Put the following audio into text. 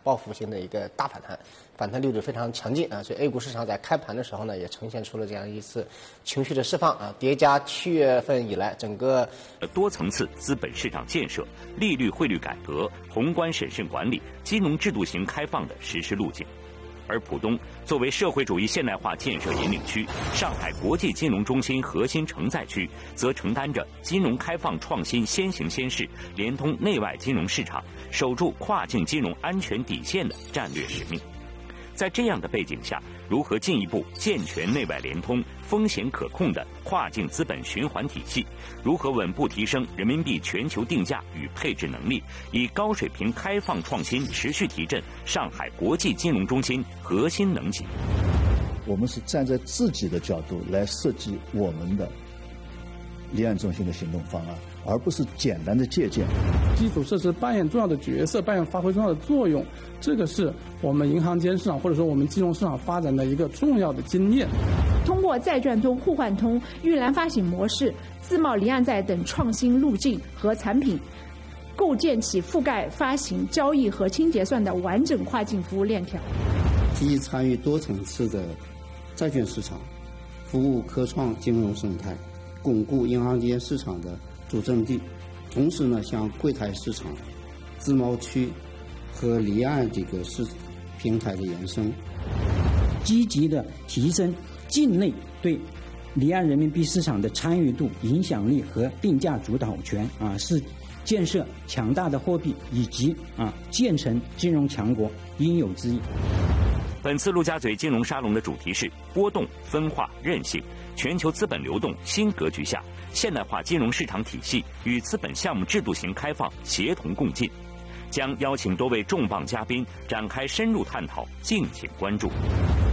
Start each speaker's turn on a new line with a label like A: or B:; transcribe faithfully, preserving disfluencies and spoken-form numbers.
A: 报复性的一个大反弹，反弹力度非常强劲啊，所以 A 股市场在开盘的时候呢，也呈现出了这样一次情绪的释放啊，叠加七月份以来整个
B: 多层次资本市场建设、利率汇率改革、宏观审慎管理、金融制度型开放的实施路径。而浦东作为社会主义现代化建设引领区、上海国际金融中心核心承载区，则承担着金融开放创新先行先试、联通内外金融市场、守住跨境金融安全底线的战略使命。在这样的背景下，如何进一步健全内外联通、风险可控的跨境资本循环体系？如何稳步提升人民币全球定价与配置能力，以高水平开放创新持续提振上海国际金融中心核心能级？
C: 我们是站在自己的角度来设计我们的离岸中心的行动方案，而不是简单的借鉴。
D: 基础设施扮演重要的角色，扮演发挥重要的作用，这个是我们银行间市场或者说我们金融市场发展的一个重要的经验。
E: 通过债券通、互换通、预览发行模式、自贸离岸债等创新路径和产品，构建起覆盖发行、交易和清结算的完整跨境服务链条。
F: 积极参与多层次的债券市场，服务科创金融生态，巩固银行间市场的主阵地，同时呢，向柜台市场、自贸区和离岸这个市平台的延伸，
G: 积极的提升境内对离岸人民币市场的参与度、影响力和定价主导权啊，是建设强大的货币以及啊建成金融强国应有之义。
B: 本次陆家嘴金融沙龙的主题是波动、分化、韧性。全球资本流动新格局下，现代化金融市场体系与资本项目制度型开放协同共进，将邀请多位重磅嘉宾展开深入探讨，敬请关注。